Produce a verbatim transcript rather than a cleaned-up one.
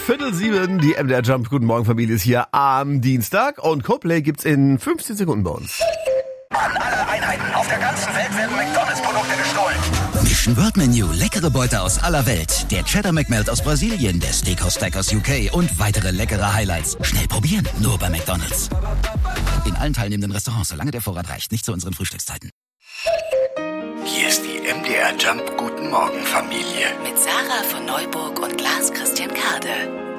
Viertel sieben, die M D R Jump. Guten Morgen, Familie, ist hier am Dienstag. Und Coldplay gibt's in fünfzehn Sekunden bei uns. An alle Einheiten auf der ganzen Welt werden McDonalds-Produkte gestohlen. Mission World Menu, leckere Beute aus aller Welt. Der Cheddar McMelt aus Brasilien, der Steakhouse Stack aus U K und weitere leckere Highlights. Schnell probieren, nur bei McDonalds. In allen teilnehmenden Restaurants, solange der Vorrat reicht, nicht zu unseren Frühstückszeiten. Hier ist die M D R Jump Guten Morgen Familie. Mit Sarah von Neuburg und Lars Christian Kade.